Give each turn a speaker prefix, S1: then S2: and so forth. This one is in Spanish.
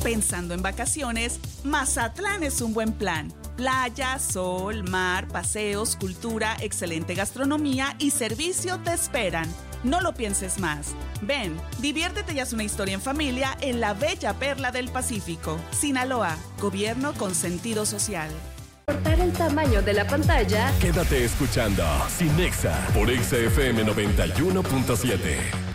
S1: Pensando en vacaciones, Mazatlán es un buen plan. Playa, sol, mar, paseos, cultura, excelente gastronomía y servicio te esperan. No lo pienses más. Ven, diviértete y haz una historia en familia en la bella perla del Pacífico. Sinaloa, gobierno con sentido social.
S2: Cortar el tamaño de la pantalla.
S3: Quédate escuchando Cinexa por XFM 91.7.